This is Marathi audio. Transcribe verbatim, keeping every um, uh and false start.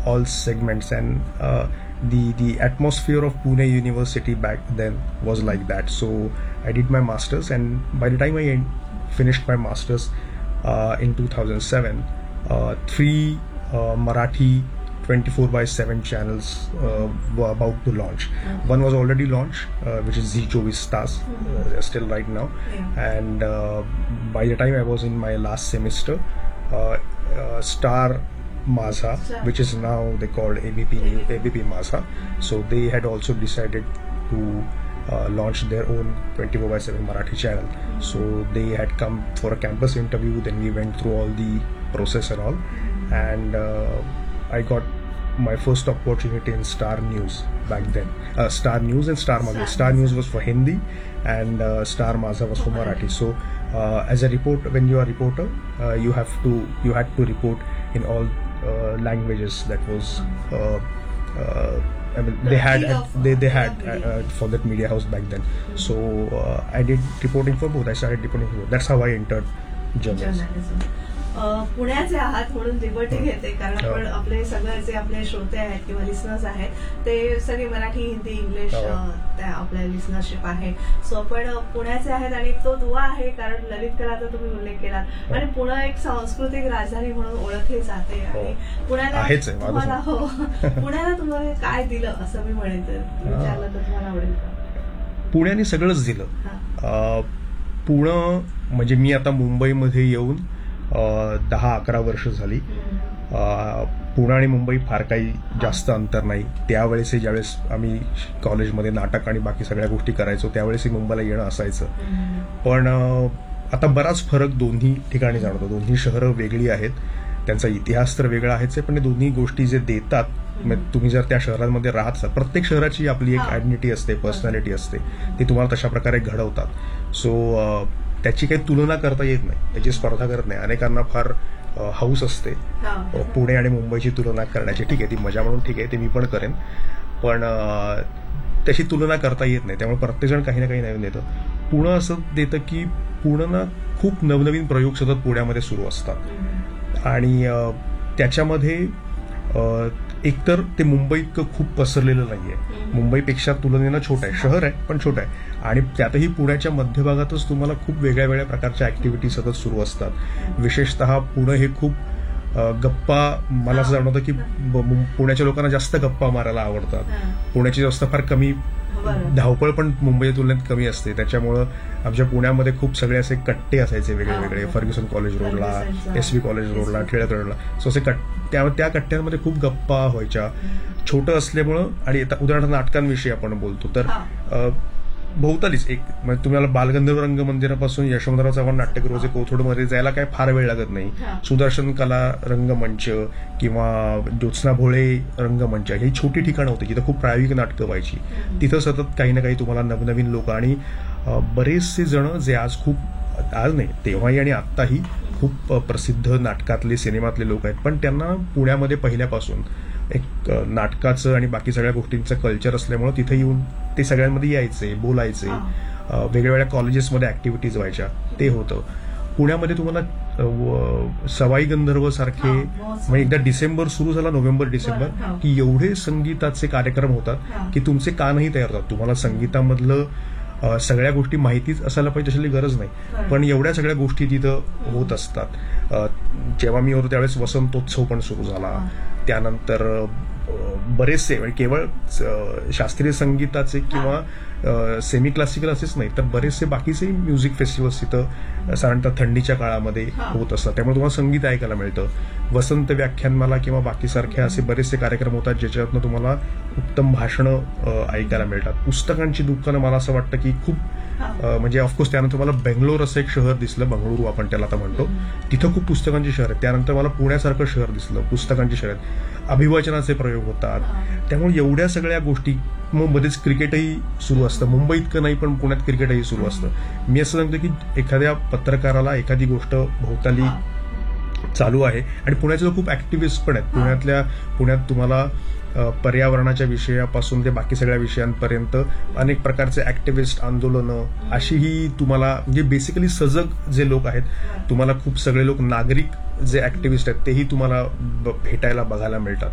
all segments, and uh, the the atmosphere of Pune University back then was like that. So I did my masters, and by the time I finished my masters uh, in two thousand seven, uh, three uh, Marathi twenty-four by seven channels uh, were about to launch. Mm-hmm. One was already launched, uh, which is Zee twenty-four Taas, mm-hmm. uh, still right now. Yeah. And uh, by the time I was in my last semester, uh, uh, Star Mazha, which is now they called A B P A B P Mazha, so they had also decided to uh, launch their own twenty-four by seven Marathi channel. Mm-hmm. So they had come for a campus interview. Then we went through all the process and all, mm-hmm. and uh, I got my first opportunity in Star News back then. Uh, Star News and Star Mazha. Star News was for Hindi, and uh, Star Mazha was for Marathi. So uh, as a reporter, when you are a reporter, uh, you have to you had to report in all uh, languages. That was uh, uh, I mean they had uh, they they had uh, for that media house back then. So uh, I did reporting for both. I started reporting for both. That's how I entered journalism. पुण्याचे आहात म्हणून लिबर्टी घेते, कारण आपण आपले सगळे जे आपले श्रोते आहेत किंवा लिसनर्स आहेत ते सगळे मराठी, हिंदी, इंग्लिश त्या आपल्या लिसनरशिप आहे. सो आपण पुण्याचे आहेत आणि तो दुवा आहे, कारण ललित कलाचा तुम्ही उल्लेख केलात आणि पुणे एक सांस्कृतिक राजधानी म्हणून ओळखली जाते. आणि पुण्याला तुम्हाला हो पुण्याला तुम्हाला काय दिलं असं मी म्हणेन तर विचारलं तर तुम्हाला आवडेल का? पुण्याने सगळंच दिलं. पुणे म्हणजे मी आता मुंबईमध्ये येऊन दहा अकरा वर्ष झाली. पुणे आणि मुंबई फार काही जास्त अंतर नाही. त्यावेळेस ज्यावेळेस आम्ही कॉलेजमध्ये नाटक आणि बाकी सगळ्या गोष्टी करायचो त्यावेळेस मुंबईला येणं असायचं. पण आता बराच फरक दोन्ही ठिकाणी जाणवतो. दोन्ही शहरं वेगळी आहेत, त्यांचा इतिहास तर वेगळा आहेच आहे, पण दोन्ही गोष्टी जे देतात, तुम्ही जर त्या शहरांमध्ये राहत असाल, प्रत्येक शहराची आपली एक आयडेंटिटी असते, पर्सनॅलिटी असते, ती तुम्हाला तशा प्रकारे घडवतात. सो त्याची काही तुलना करता येत नाही, त्याची स्पर्धा करत नाही. अनेकांना फार हौस असते पुणे आणि मुंबईची तुलना करण्याची. ठीक आहे, ती मजा म्हणून ठीक आहे, ते मी पण करेन, पण त्याची तुलना करता येत नाही. त्यामुळे प्रत्येकजण काही ना काही नवीन देतं. पुणे असं देतं की पुण्यानं खूप नवनवीन प्रयोग सतत पुण्यामध्ये सुरू असतात आणि त्याच्यामध्ये एकतर ते मुंबई इतकं खूप पसरलेलं नाहीये. मुंबईपेक्षा तुलनेनं छोटं आहे, शहर आहे पण छोटं आहे. आणि त्यातही पुण्याच्या मध्यभागातच तुम्हाला खूप वेगळ्या वेगळ्या प्रकारच्या ऍक्टिव्हिटी सतत सुरू असतात. विशेषतः पुणे हे खूप गप्पा, मला असं जाणवतं की पुण्याच्या लोकांना जास्त गप्पा मारायला आवडतात. पुण्याची जास्त फार कमी धावपळ पण मुंबईच्या तुलनेत कमी असते. त्याच्यामुळं आमच्या पुण्यामध्ये खूप सगळे असे कट्टे असायचे वेगळे वेगळे, फर्ग्युसन कॉलेज रोडला, एस व्ही कॉलेज रोडला, टिळक रोडला. सो असे कट त्या त्या कट्ट्यांमध्ये खूप गप्पा व्हायच्या. छोटं असल्यामुळं, आणि उदाहरणार्थ नाटकांविषयी आपण बोलतो तर भोवतालीच एक म्हणजे तुम्हाला बालगंधर्व रंगमंदिरापासून यशवंतराव चव्हाण नाट्यगृह कोथरूडमध्ये जायला काय फार वेळ लागत नाही. सुदर्शन कला रंगमंच किंवा ज्योत्स्ना भोळे रंगमंच ही छोटी ठिकाणं होती जिथं खूप प्रायोगिक नाटकं व्हायची. तिथं सतत काही ना काही तुम्हाला नवनवीन लोक आणि बरेचसे जण जे आज खूप, आज नाही तेव्हाही आणि आत्ताही खूप प्रसिद्ध नाटकातले, सिनेमातले लोक आहेत, पण त्यांना पुण्यामध्ये पहिल्यापासून एक नाटकाचं आणि बाकी सगळ्या गोष्टींचं कल्चर असल्यामुळे तिथे येऊन ते सगळ्यांमध्ये यायचे, बोलायचे, वेगवेगळ्या कॉलेजेसमध्ये ऍक्टिव्हिटीज व्हायच्या, ते होतं. पुण्यामध्ये तुम्हाला सवाई गंधर्व सारखे म्हणजे एकदा डिसेंबर सुरू झाला, नोव्हेंबर डिसेंबर, की एवढे संगीताचे कार्यक्रम होतात की तुमचे कानही तयार होतात. तुम्हाला संगीतामधलं सगळ्या गोष्टी माहितीच असायला पाहिजे तशी गरज नाही, पण एवढ्या सगळ्या गोष्टी तिथं होत असतात. जेव्हा मी होतो त्यावेळेस वसंतोत्सव पण सुरू झाला. त्यानंतर बरेचसे म्हणजे केवळ शास्त्रीय संगीताचे किंवा सेमी क्लासिकल असेच नाही तर बरेचसे बाकीचे म्युझिक फेस्टिवल्स तिथं साधारणतः थंडीच्या काळामध्ये होत असतात. त्यामुळे तुम्हाला संगीत ऐकायला मिळतं. वसंत व्याख्यानमाला किंवा बाकी सारखे असे बरेचसे कार्यक्रम होतात ज्याच्यातनं तुम्हाला उत्तम भाषणं ऐकायला मिळतात. पुस्तकांची दुकानं, मला असं वाटतं की खूप म्हणजे ऑफकोर्स त्यानंतर मला बेंगलोर असं एक शहर दिसलं, बंगळुरू आपण त्याला आता म्हणतो, तिथं खूप पुस्तकांची शहर आहे. त्यानंतर मला पुण्यासारखं शहर दिसलं, पुस्तकांची शहर आहेत, अभिवाचनाचे प्रयोग होतात. त्यामुळे एवढ्या सगळ्या गोष्टी, मग मध्येच क्रिकेटही सुरू असतं. मुंबई इतकं नाही पण पुण्यात क्रिकेटही सुरू असतं. मी असं सांगतो की एखाद्या पत्रकाराला एखादी गोष्ट भोवताली चालू आहे, आणि पुण्याचे लोक खूप ऍक्टिव्हिस्ट पण आहेत. पुण्यातल्या पुण्यात तुम्हाला पर्यावरणाच्या विषयापासून ते बाकी सगळ्या विषयांपर्यंत अनेक प्रकारचे ऍक्टिव्हिस्ट, आंदोलनं, अशीही तुम्हाला म्हणजे बेसिकली सजग जे लोक आहेत, तुम्हाला खूप सगळे लोक नागरिक जे ऍक्टिव्हिस्ट आहेत तेही तुम्हाला भेटायला बघायला मिळतात.